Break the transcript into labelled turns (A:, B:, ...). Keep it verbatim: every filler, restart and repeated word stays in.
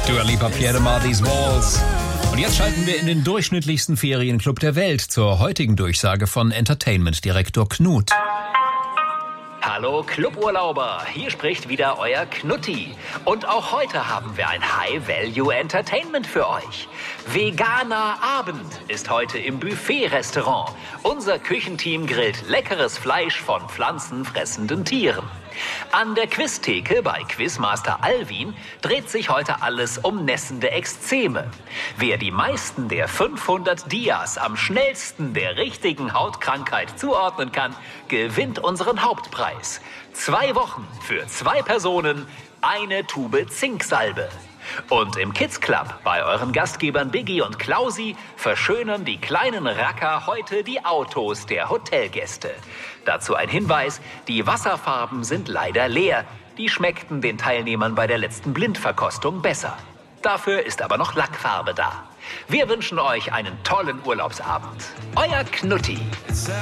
A: Dua Lipa, Pierre de Marty's Walls. Und jetzt schalten wir in den durchschnittlichsten Ferienclub der Welt zur heutigen Durchsage von Entertainment-Direktor Knut.
B: Hallo Cluburlauber, hier spricht wieder euer Knutti. Und auch heute haben wir ein High-Value-Entertainment für euch. Veganer Abend ist heute im Buffet-Restaurant. Unser Küchenteam grillt leckeres Fleisch von pflanzenfressenden Tieren. An der Quiztheke bei Quizmaster Alvin dreht sich heute alles um nässende Ekzeme. Wer die meisten der fünfhundert Dias am schnellsten der richtigen Hautkrankheit zuordnen kann, gewinnt unseren Hauptpreis. Zwei Wochen für zwei Personen, eine Tube Zinksalbe. Und im Kids Club bei euren Gastgebern Biggie und Klausi verschönern die kleinen Racker heute die Autos der Hotelgäste. Dazu ein Hinweis, die Wasserfarben sind leider leer. Die schmeckten den Teilnehmern bei der letzten Blindverkostung besser. Dafür ist aber noch Lackfarbe da. Wir wünschen euch einen tollen Urlaubsabend. Euer Knutti.